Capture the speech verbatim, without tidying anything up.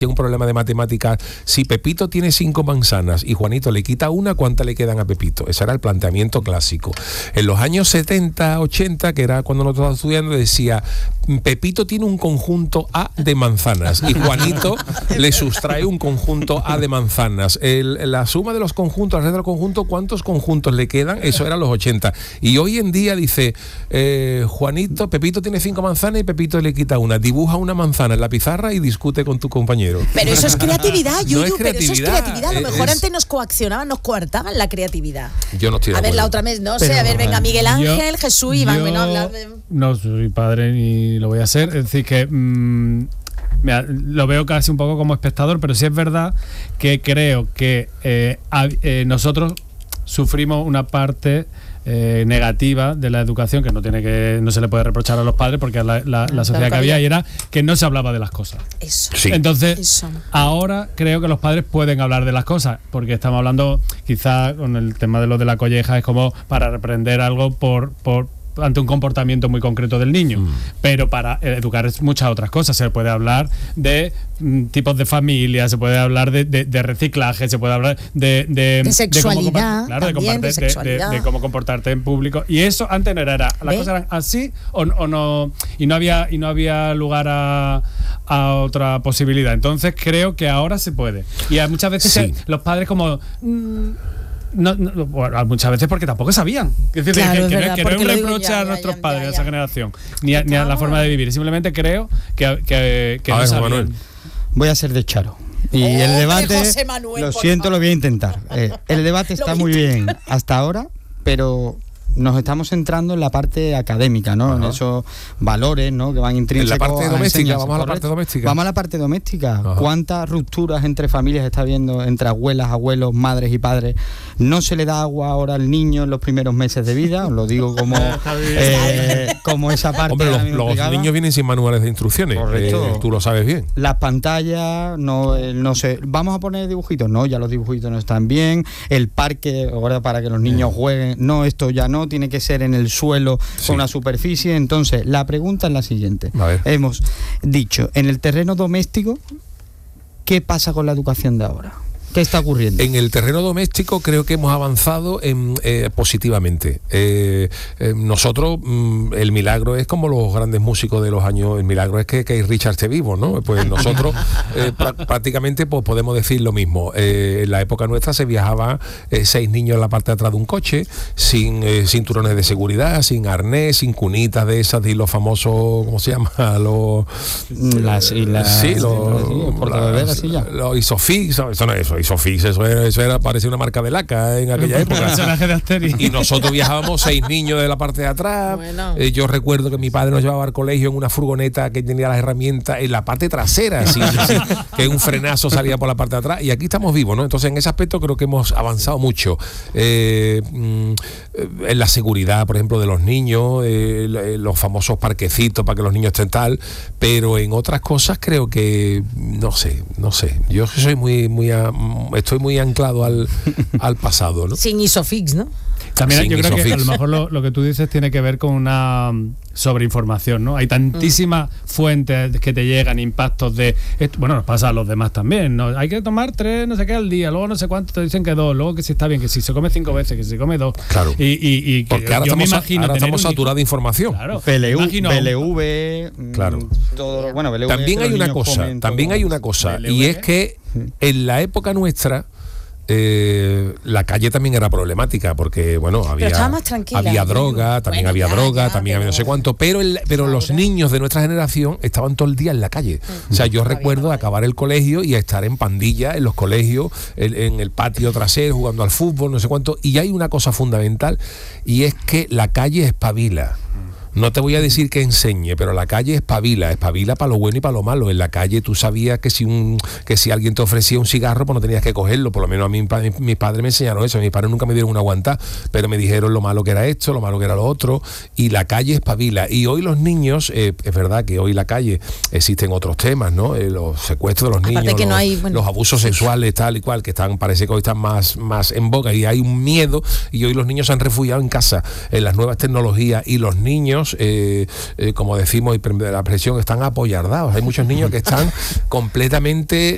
un problema de matemáticas, si Pepito tiene cinco manzanas y Juanito le quita una, ¿cuántas le quedan a Pepito? Ese era el planteamiento clásico. En los años setenta, ochenta, que era cuando nosotros estábamos estudiando, decía, Pepito tiene un conjunto A de manzanas y Juanito le sustrae un conjunto A de manzanas. El, la suma de los conjuntos, el resto del conjunto, ¿cuántos conjuntos le quedan? Eso era los ochenta. Y hoy en día dice, eh, Juanito, Pepito tiene cinco manzanas y Pepito le quita una. Dibuja una manzana en la pizarra y discute con tu compañero. Pero eso es creatividad, Yuyu, no es pero eso es creatividad. A lo mejor es... antes nos coaccionaban, nos coartaban la creatividad. Yo no estoy de A ver, acuerdo. la otra vez, no Pero, sé, a ver, venga, Miguel Ángel, yo, Jesús, Iván, yo bueno, hablar de... no soy padre ni lo voy a hacer, es decir que mmm, mira, lo veo casi un poco como espectador, pero sí es verdad que creo que eh, a, eh, nosotros sufrimos una parte Eh, negativa de la educación que no tiene que no se le puede reprochar a los padres, porque la, la, la sociedad que había y era que no se hablaba de las cosas. Eso. Sí. Entonces, Eso. ahora creo que los padres pueden hablar de las cosas, porque estamos hablando, quizá con el tema de lo de la colleja, es como para reprender algo por, por ante un comportamiento muy concreto del niño, mm. pero para educar es muchas otras cosas. Se puede hablar de mm, tipos de familia, se puede hablar de, de, de reciclaje, se puede hablar de de, de sexualidad, de cómo, claro, de, también, de, sexualidad. De, de, de cómo comportarte en público, y eso antes no era, era las ¿Ve? cosas eran así o, o no, y no había y no había lugar a, a otra posibilidad. Entonces creo que ahora se puede, y hay muchas veces sí. se, los padres como mm, No, no, bueno, muchas veces porque tampoco sabían. Es decir, claro, que, es que, verdad, que no es un reproche ya, a ya, nuestros ya, padres ya, de ya. esa generación, ni a, ni a la forma de vivir. Simplemente creo que, que, que a no ver, sabían. Manuel. Voy a ser de Charo. Y Oh, el debate, José Manuel, lo por siento, favor. lo voy a intentar. Eh, el debate está muy bien hasta ahora, pero nos estamos centrando en la parte académica, ¿no? Ajá. En esos valores, ¿no? Que van intrínsecos. En la parte a doméstica, enseñanza, vamos a la correcto. parte doméstica. Vamos a la parte doméstica. Ajá. ¿Cuántas rupturas entre familias está habiendo, entre abuelas, abuelos, madres y padres? No se le da agua ahora al niño en los primeros meses de vida, os lo digo como, eh, como esa parte. Hombre, los, los niños vienen sin manuales de instrucciones. Correcto. Eh, tú lo sabes bien. Las pantallas, no, eh, no sé, vamos a poner dibujitos, no, ya los dibujitos no están bien. El parque, ahora para que los niños jueguen, no, esto ya no, tiene que ser en el suelo, Sí. con una superficie. Entonces, la pregunta es la siguiente. A ver. Hemos dicho, en el terreno doméstico, ¿qué pasa con la educación de ahora? ¿Qué está ocurriendo? En el terreno doméstico creo que hemos avanzado en, eh, positivamente. Eh, eh, nosotros, mm, el milagro es como los grandes músicos de los años, el milagro es que, que Richard esté vivo, ¿no? Pues nosotros eh, pr- prácticamente pues, podemos decir lo mismo. Eh, en la época nuestra se viajaba eh, seis niños en la parte de atrás de un coche, sin eh, cinturones de seguridad, sin arnés, sin cunitas de esas, de los famosos, ¿cómo se llama? Los... Las, y las, sí, los, los, los, los Isofix, eso no es eso. Isofix, eso era, eso era, parecía una marca de laca en aquella época. Personaje de Asterix. Y nosotros viajábamos seis niños de la parte de atrás. Bueno. Eh, yo recuerdo que mi padre nos llevaba al colegio en una furgoneta que tenía las herramientas en la parte trasera, así, así, que un frenazo salía por la parte de atrás. Y aquí estamos vivos, ¿no? Entonces, en ese aspecto creo que hemos avanzado mucho. Eh, mm, en la seguridad, por ejemplo, de los niños, eh, los famosos parquecitos para que los niños estén tal, pero en otras cosas creo que, no sé, no sé. Yo soy muy, muy, a, estoy muy anclado al, al pasado, ¿no? Sin Isofix, ¿no? También Sin yo creo que Isofix. a lo mejor lo, lo que tú dices tiene que ver con una um, sobreinformación, ¿no? Hay tantísimas mm. fuentes que te llegan, impactos de esto, bueno, nos pasa a los demás también, ¿no? Hay que tomar tres, no sé qué al día, luego no sé cuánto te dicen que dos, luego que si está bien, que si se come cinco veces, que si se come dos. Claro. Y, y, y que Porque ahora yo me estamos, imagino ahora tener estamos un saturados de información. Claro. P L U, Imagino- P L V, Claro. todo, bueno, P L V También que hay los una niños cosa, comen también todo. hay una cosa, ¿L V? y es que en la época nuestra eh, la calle también era problemática porque bueno había estaba más tranquila, había yo droga, digo. también Bueno, había ya, droga, ya, también había no sé pero- cuánto, pero el, pero los Ahora. niños de nuestra generación estaban todo el día en la calle. O sea, yo recuerdo acabar el colegio y a estar en pandilla en los colegios, en, en el patio trasero jugando al fútbol, no sé cuánto, y hay una cosa fundamental y es que la calle espabila. No te voy a decir que enseñe, pero la calle espabila, espabila para lo bueno y para lo malo. En la calle tú sabías que si un que si alguien te ofrecía un cigarro, pues no tenías que cogerlo. Por lo menos a mí mis mi padres me enseñaron eso. Mis padres nunca me dieron una aguantada, pero me dijeron lo malo que era esto, lo malo que era lo otro. Y la calle espabila. Y hoy los niños, eh, es verdad que hoy la calle existen otros temas, ¿no? Eh, los secuestros de los Aparte niños, que no los, hay, bueno, los abusos sexuales, tal y cual, que están parece que hoy están más, más en boga y hay un miedo. Y hoy los niños se han refugiado en casa, en las nuevas tecnologías. Y los niños... Eh, Eh, como decimos, y la expresión, están apoyardados. Hay muchos niños que están completamente